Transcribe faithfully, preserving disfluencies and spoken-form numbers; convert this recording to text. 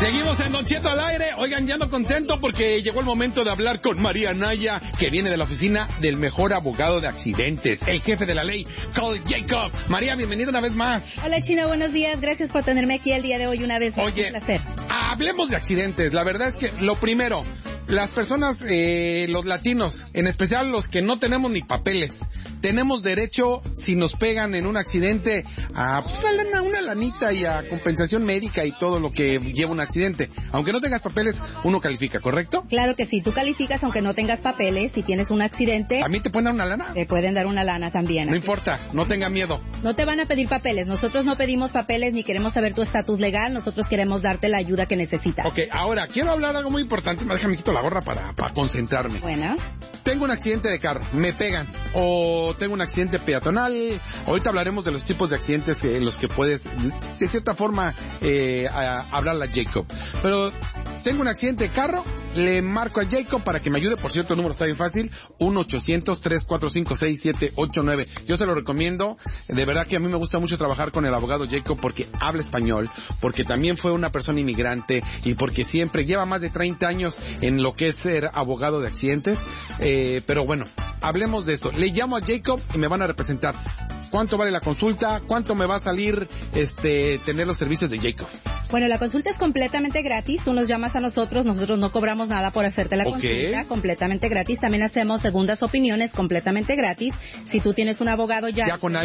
Seguimos en Don Cheto al aire. Oigan, ya ando contento porque llegó el momento de hablar con María Anaya, que viene de la oficina del mejor abogado de accidentes, el jefe de la ley, Carl Jacob. María, bienvenida una vez más. Hola, Chino, buenos días. Gracias por tenerme aquí el día de hoy una vez más. Oye, un placer. Hablemos de accidentes. La verdad es que lo primero, las personas, eh, los latinos, en especial los que no tenemos ni papeles, tenemos derecho, si nos pegan en un accidente, a pues, una, una lanita y a compensación médica y todo lo que lleva un accidente. Aunque no tengas papeles, uno califica, ¿correcto? Claro que sí, tú calificas aunque no tengas papeles. Si tienes un accidente, ¿a mí te pueden dar una lana? Te pueden dar una lana también. No así. importa, no tenga miedo. No te van a pedir papeles. Nosotros no pedimos papeles ni queremos saber tu estatus legal. Nosotros queremos darte la ayuda que necesitas. Ok, ahora, quiero hablar algo muy importante. Déjame quito la gorra para, para concentrarme. Bueno. Tengo un accidente de carro, me pegan, o tengo un accidente peatonal. Ahorita hablaremos de los tipos de accidentes en los que puedes, de cierta forma, eh, a, a hablarle a Jacob. Pero tengo un accidente de carro, le marco a Jacob para que me ayude. Por cierto, el número está bien fácil, uno ochocientos, tres cuatro cinco, seis siete ocho nueve. Yo se lo recomiendo. De verdad que a mí me gusta mucho trabajar con el abogado Jacob porque habla español, porque también fue una persona inmigrante y porque siempre lleva más de treinta años en lo que es ser abogado de accidentes. Eh, pero bueno, hablemos de eso. Le llamo a Jacob y me van a representar. ¿Cuánto vale la consulta? ¿Cuánto me va a salir este tener los servicios de Jacob? Bueno, la consulta es completamente gratis. Tú nos llamas a nosotros, nosotros no cobramos nada por hacerte la Okay. consulta, completamente gratis. También hacemos segundas opiniones completamente gratis. Si tú tienes un abogado ya... Ya con